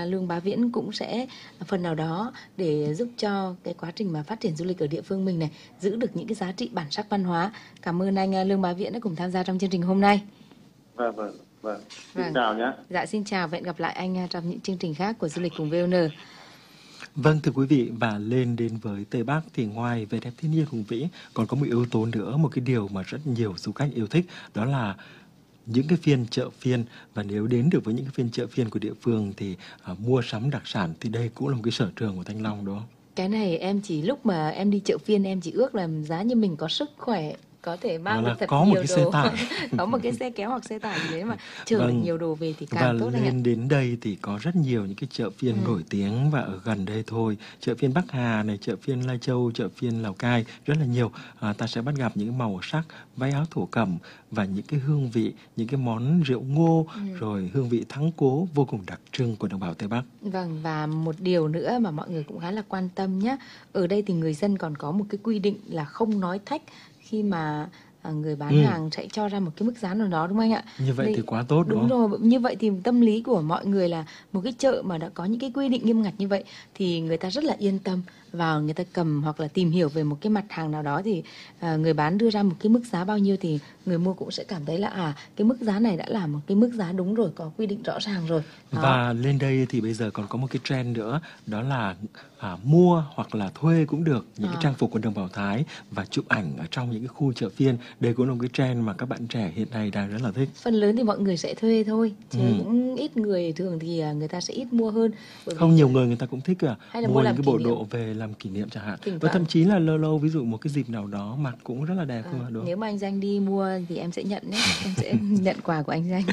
Lương Bá Viễn cũng sẽ phần nào đó để giúp cho cái quá trình mà phát triển du lịch ở địa phương mình này giữ được những cái giá trị bản sắc văn hóa. Cảm ơn anh Lương Bá Viễn đã cùng tham gia trong chương trình hôm nay. Vâng, vâng, vâng. Xin Vâng. chào nhé. Dạ xin chào và hẹn gặp lại anh trong những chương trình khác của Du lịch cùng VN. Vâng, thưa quý vị, và lên đến với Tây Bắc thì ngoài vẻ đẹp thiên nhiên hùng vĩ còn có một yếu tố nữa, một cái điều mà rất nhiều du khách yêu thích, đó là những cái phiên chợ phiên. Và nếu đến được với những cái phiên chợ phiên của địa phương thì mua sắm đặc sản thì đây cũng là một cái sở trường của Thanh Long, đúng không? Cái này em chỉ lúc mà em đi chợ phiên em chỉ ước là giá như mình có sức khỏe có thể mang được thật có nhiều một cái đồ. xe tải. Có một cái xe kéo hoặc xe tải gì đấy mà chở Vâng. nhiều đồ về thì Và càng tốt anh ạ. lên đến đây thì có rất nhiều những cái chợ phiên nổi tiếng và ở gần đây thôi. Chợ phiên Bắc Hà này, chợ phiên Lai Châu, chợ phiên Lào Cai, rất là nhiều. Ta sẽ bắt gặp những cái màu sắc, váy áo thổ cẩm và những cái hương vị, những cái món rượu ngô, rồi hương vị thắng cố vô cùng đặc trưng của đồng bào Tây Bắc. Vâng, và một điều nữa mà mọi người cũng khá là quan tâm nhé. Ở đây thì người dân còn có một cái quy định là không nói thách khi mà người bán hàng sẽ cho ra một cái mức giá nào đó, đúng không anh ạ? Như vậy thì quá tốt, đúng không? Đúng rồi, như vậy thì tâm lý của mọi người là một cái chợ mà đã có những cái quy định nghiêm ngặt như vậy thì người ta rất là yên tâm vào, người ta cầm hoặc là tìm hiểu về một cái mặt hàng nào đó thì người bán đưa ra một cái mức giá bao nhiêu thì người mua cũng sẽ cảm thấy là cái mức giá này đã là một cái mức giá đúng rồi, có quy định rõ ràng rồi. Đó. Và lên đây thì bây giờ còn có một cái trend nữa, đó là mua hoặc là thuê cũng được những cái trang phục của đồng bào Thái và chụp ảnh ở trong những cái khu chợ phiên. Đây cũng là một cái trend mà các bạn trẻ hiện nay đang rất là thích. Phần lớn thì mọi người sẽ thuê thôi, chứ cũng ít người, thường thì người ta sẽ ít mua hơn. Không, nhiều người ta cũng thích mua những cái bộ kỷ niệm. đồ về làm kỷ niệm chẳng hạn. Và thậm chí là lâu lâu ví dụ một cái dịp nào đó mặc cũng rất là đẹp đúng không? Nếu mà anh Danh đi mua thì em sẽ nhận nhé. Em sẽ nhận quà của anh Danh.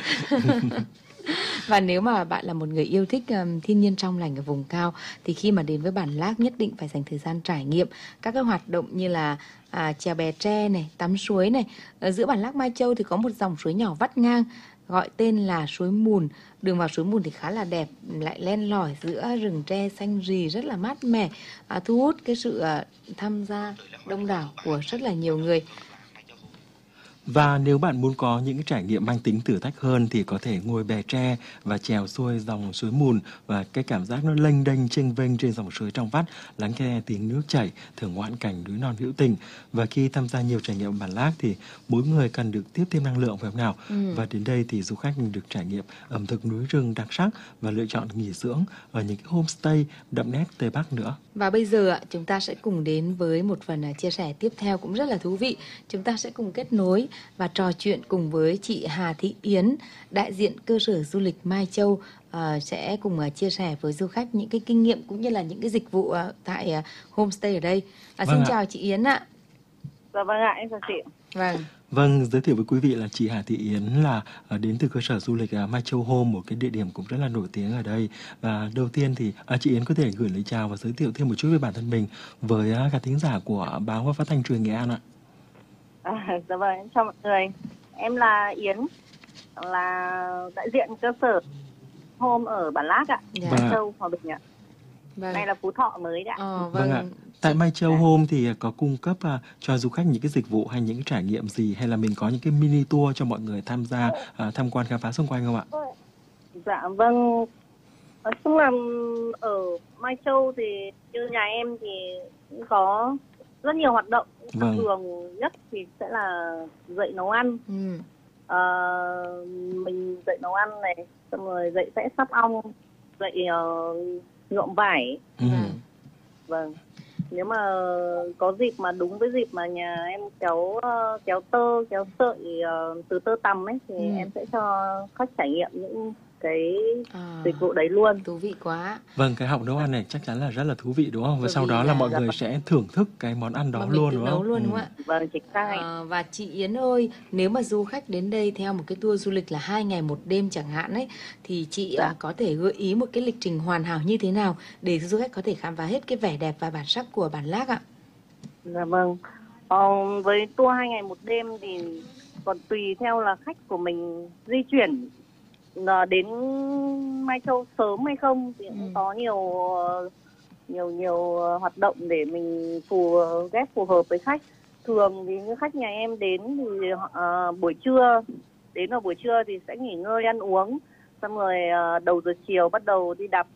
Và nếu mà bạn là một người yêu thích thiên nhiên trong lành ở vùng cao thì khi mà đến với Bản Lác nhất định phải dành thời gian trải nghiệm các cái hoạt động như là chèo bè tre này, tắm suối này. Ở giữa Bản Lác Mai Châu thì có một dòng suối nhỏ vắt ngang gọi tên là suối Mùn. Đường vào suối Mùn thì khá là đẹp, lại len lỏi giữa rừng tre xanh rì rất là mát mẻ, thu hút cái sự tham gia đông đảo của rất là nhiều người. Và nếu bạn muốn có những cái trải nghiệm mang tính thử thách hơn thì có thể ngồi bè tre và chèo xuôi dòng suối Mùn, và cái cảm giác nó lênh đênh chênh vênh trên dòng suối trong vắt, lắng nghe tiếng nước chảy, thưởng ngoạn cảnh núi non hữu tình. Và khi tham gia nhiều trải nghiệm Bản Lác thì mỗi người cần được tiếp thêm năng lượng, phải không nào? Và đến đây thì du khách được trải nghiệm ẩm thực núi rừng đặc sắc và lựa chọn nghỉ dưỡng ở những cái homestay đậm nét Tây Bắc nữa. Và bây giờ chúng ta sẽ cùng đến với một phần chia sẻ tiếp theo cũng rất là thú vị. Chúng ta sẽ cùng kết nối và trò chuyện cùng với chị Hà Thị Yến, đại diện cơ sở du lịch Mai Châu, sẽ cùng chia sẻ với du khách những cái kinh nghiệm cũng như là những cái dịch vụ tại homestay ở đây. Xin chào chị Yến ạ. Dạ vâng ạ, em chào chị. Vâng, giới thiệu với quý vị là chị Hà Thị Yến là đến từ cơ sở du lịch Mai Châu Home, một cái địa điểm cũng rất là nổi tiếng ở đây. Và đầu tiên thì chị Yến có thể gửi lời chào và giới thiệu thêm một chút về bản thân mình với các thính giả của báo và phát thanh truyền Nghệ An ạ. Dạ vâng, em chào mọi người. Em là Yến, là đại diện cơ sở Home ở Bản Lác ạ, Mai Châu, Hòa Bình ạ. Đây là Phú Thọ mới ạ. Vâng ạ. Tại Mai Châu Home thì có cung cấp cho du khách những cái dịch vụ hay những cái trải nghiệm gì, hay là mình có những cái mini tour cho mọi người tham gia tham quan khám phá xung quanh không ạ? Dạ vâng. Nói chung là ở Mai Châu thì như nhà em thì cũng có rất nhiều hoạt động. Thường nhất thì sẽ là dạy nấu ăn. Mình dạy nấu ăn này, xong rồi dạy vẽ sáp ong, dạy nhuộm vải. Vâng. Nếu mà có dịp mà đúng với dịp mà nhà em kéo tơ, kéo sợi từ tơ tằm ấy thì em sẽ cho khách trải nghiệm những cái dịch vụ đấy luôn. Thú vị quá. Vâng, cái học nấu ăn này chắc chắn là rất là thú vị đúng không? Và sau đó là mọi người sẽ thưởng thức cái món ăn đó luôn đúng không? Nấu luôn đúng không ạ? Vâng, chính xác. Và chị Yến ơi, nếu mà du khách đến đây theo một cái tour du lịch là 2 ngày 1 đêm chẳng hạn ấy, thì chị có thể gợi ý một cái lịch trình hoàn hảo như thế nào để du khách có thể khám phá hết cái vẻ đẹp và bản sắc của Bản Lác ạ? Dạ vâng. Với tour 2 ngày 1 đêm thì còn tùy theo là khách của mình di chuyển đến Mai Châu sớm hay không thì cũng có nhiều hoạt động để mình ghép phù hợp với khách. Thường thì như khách nhà em đến thì buổi trưa thì sẽ nghỉ ngơi ăn uống, xong rồi đầu giờ chiều bắt đầu đi đạp